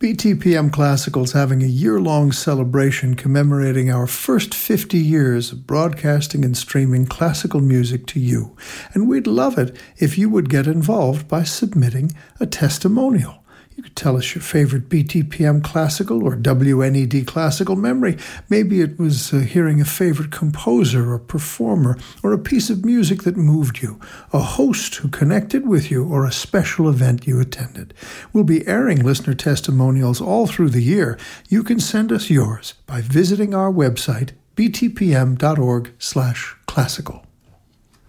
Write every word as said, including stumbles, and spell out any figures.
B T P M Classical's having a year-long celebration commemorating our first fifty years of broadcasting and streaming classical music to you, and we'd love it if you would get involved by submitting a testimonial. You could tell us your favorite B T P M Classical or W N E D Classical memory. Maybe it was uh, hearing a favorite composer or performer, or a piece of music that moved you, a host who connected with you, or a special event you attended. We'll be airing listener testimonials all through the year. You can send us yours by visiting our website, b t p m dot org slash classical.